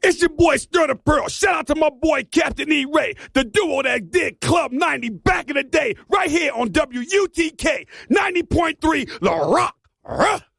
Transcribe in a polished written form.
It's your boy Sterling Pearl. Shout out to my boy Captain E. Ray, the duo that did Club 90 back in the day, right here on WUTK 90.3 La Rock.